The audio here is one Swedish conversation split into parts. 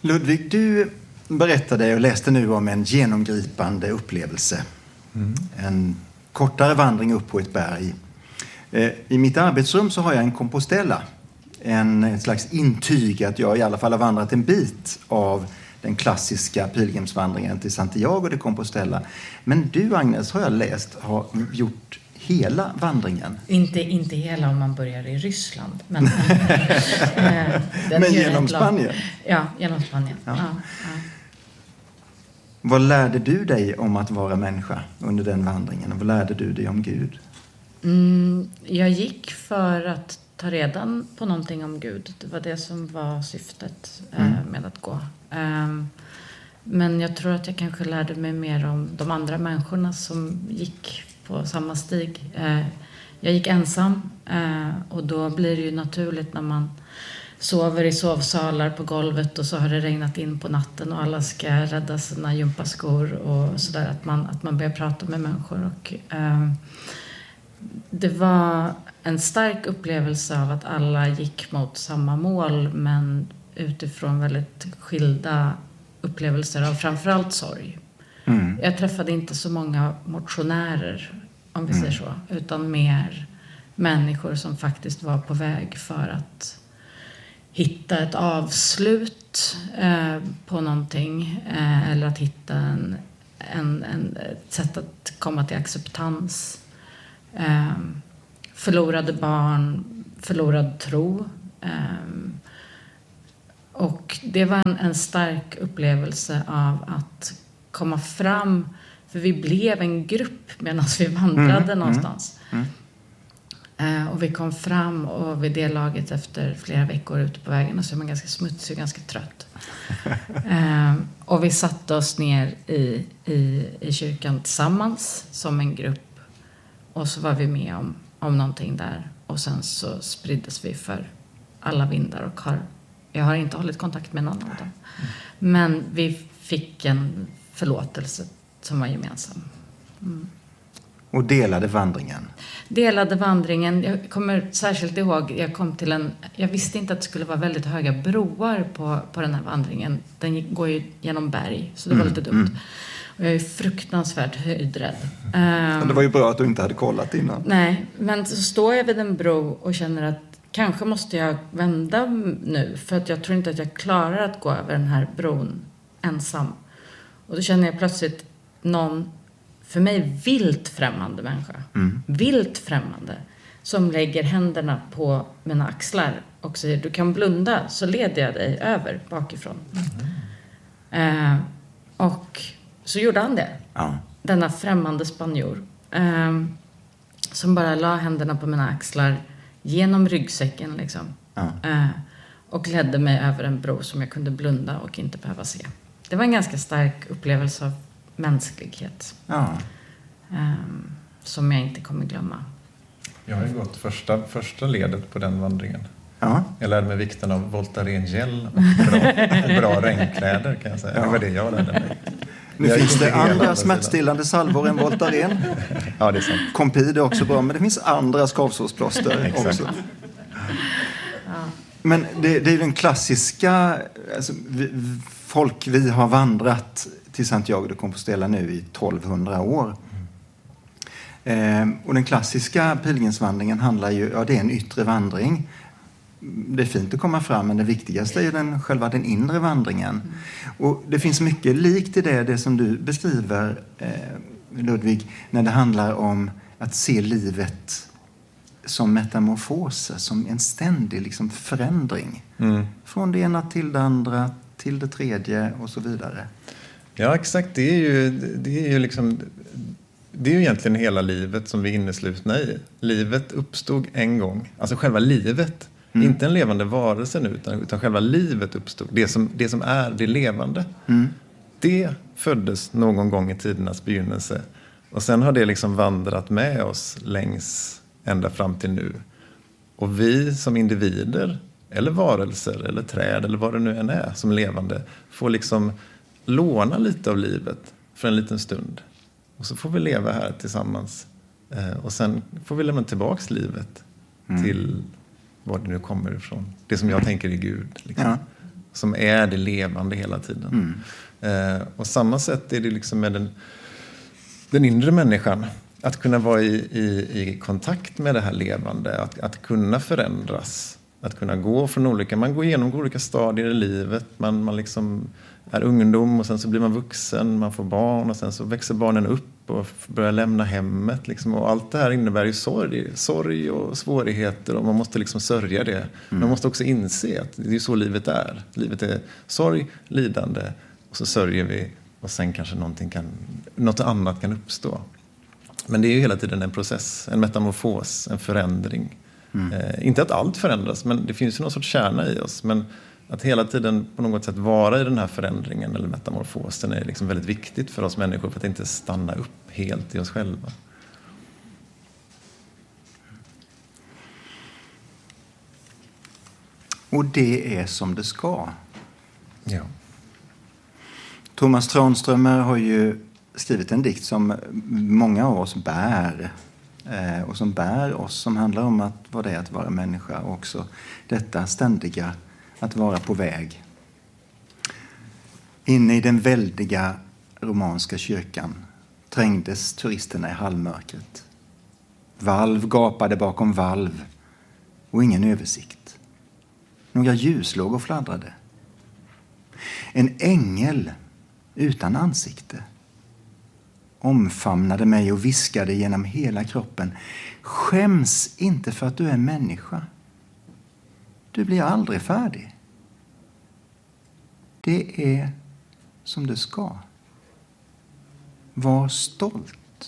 Ludvig, du berättade och läste nu om en genomgripande upplevelse. En kortare vandring upp på ett berg. I mitt arbetsrum så har jag en Compostela. Ett slags intyg att jag i alla fall har vandrat en bit av den klassiska pilgrimsvandringen till Santiago de Compostela. Men du, Agnes, har jag läst, har gjort hela vandringen. Inte hela om man börjar i Ryssland. Men, men genom Spanien? Ja, genom Spanien. Ja. Vad lärde du dig om att vara människa under den vandringen? Och vad lärde du dig om Gud? Jag gick för att ta reda på någonting om Gud. Det var det som var syftet med att gå. Men jag tror att jag kanske lärde mig mer om de andra människorna som gick på samma stig. Jag gick ensam och då blir det ju naturligt när man sover i sovsalar på golvet och så har det regnat in på natten och alla ska rädda sina gympaskor och sådär, att man börjar prata med människor. Och det var en stark upplevelse av att alla gick mot samma mål, men utifrån väldigt skilda upplevelser av framförallt sorg. Jag träffade inte så många motionärer, om vi säger så, utan mer människor som faktiskt var på väg för att hitta ett avslut på någonting, eller att hitta ett sätt att komma till acceptans. Förlorade barn, förlorad tro. Och det var en stark upplevelse av att komma fram, för vi blev en grupp medan vi vandrade någonstans. Och vi kom fram och vid det laget efter flera veckor ute på vägen och så är man ganska smutsig och ganska trött. Och vi satte oss ner i kyrkan tillsammans som en grupp. Och så var vi med om någonting där. Och sen så spriddes vi för alla vindar och jag har inte hållit kontakt med någon av dem. Men vi fick en förlåtelse som var gemensam. Och delade vandringen? Delade vandringen. Jag kommer särskilt ihåg, jag visste inte att det skulle vara väldigt höga broar på den här vandringen. Den går ju genom berg, så det var lite dumt. Och jag är fruktansvärt höjdrädd. Det var ju bra att du inte hade kollat innan. Nej, men så står jag vid en bro och känner att kanske måste jag vända nu. För att jag tror inte att jag klarar att gå över den här bron ensam. Och då känner jag plötsligt någon, för mig vilt främmande människa. Vilt främmande. Som lägger händerna på mina axlar och säger, du kan blunda så leder jag dig över bakifrån. Och så gjorde han det. Ja. Denna främmande spanjor. Som bara la händerna på mina axlar genom ryggsäcken liksom. Ja. Och ledde mig över en bro som jag kunde blunda och inte behöva se. Det var en ganska stark upplevelse av mänsklighet. Ja. Som jag inte kommer glömma. Jag har ju gått första ledet på den vandringen. Ja. Jag lärde mig vikten av Voltaren gel och bra regnkläder, kan jag säga. Ja. Det var det jag lärde mig. Nu finns det andra smärtstillande salvor än Voltaren. Ja, det är sant. Compid är också bra, men det finns andra skavsårsplåster också. Ja. Men det är den klassiska, alltså, vi har vandrat till Santiago de Compostela nu i 1200 år. Och den klassiska pilgrimsvandringen handlar ju, det är en yttre vandring. Det är fint att komma fram, men det viktigaste är ju själva den inre vandringen. Och det finns mycket likt i det som du beskriver, Ludvig, när det handlar om att se livet som metamorfoser, som en ständig liksom förändring. Från det ena till det andra, till det tredje och så vidare. Ja, exakt. Det är ju liksom... Det är ju egentligen hela livet som vi är inneslutna i. Livet uppstod en gång. Alltså själva livet. Inte en levande varelse nu, utan själva livet uppstod. Det som är det levande. Det föddes någon gång i tidernas begynnelse. Och sen har det liksom vandrat med oss längs ända fram till nu. Och vi som individer, eller varelser, eller träd, eller vad det nu än är som levande, får liksom låna lite av livet för en liten stund. Och så får vi leva här tillsammans. Och sen får vi lämna tillbaka livet till var det nu kommer ifrån. Det som jag tänker är Gud. Liksom. som är det levande hela tiden. Och samma sätt är det liksom med den inre människan. Att kunna vara i kontakt med det här levande, att kunna förändras. Att kunna gå från man går igenom olika stadier i livet. Man liksom är ungdom och sen så blir man vuxen, man får barn och sen så växer barnen upp och börjar lämna hemmet. Liksom. Och allt det här innebär ju sorg och svårigheter och man måste liksom sörja det. Man måste också inse att det är så livet är. Livet är sorg, lidande och så sörjer vi och sen kanske något annat kan uppstå. Men det är ju hela tiden en process, en metamorfos, en förändring. Inte att allt förändras, men det finns ju någon sorts kärna i oss. Men att hela tiden på något sätt vara i den här förändringen eller metamorfosen är liksom väldigt viktigt för oss människor för att inte stanna upp helt i oss själva. Och det är som det ska. Ja. Thomas Tranströmer har ju skrivit en dikt som många av oss bär. Och som bär oss, som handlar om vad det är att vara människa och också detta ständiga att vara på väg. Inne i den väldiga romanska kyrkan trängdes turisterna i halvmörkret. Valv gapade bakom valv och ingen översikt. Några ljus låg och fladdrade. En ängel utan ansikte omfamnade mig och viskade genom hela kroppen: skäms inte för att du är människa. Du blir aldrig färdig. Det är som det ska. Var stolt.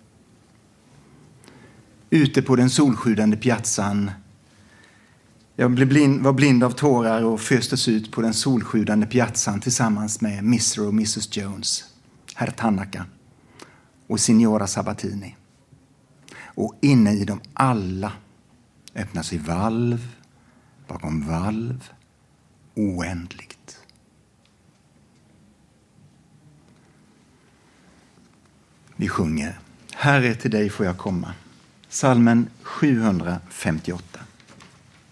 Ute på den solsjudande piazzan. Jag var blind av tårar och föstes ut på den solsjudande piazzan tillsammans med Mr. och Mrs. Jones, herr Tanaka och signora Sabatini. Och inne i dem alla öppnar sig valv bakom valv oändligt. Vi sjunger: Herre, till dig får jag komma. Psalmen 758.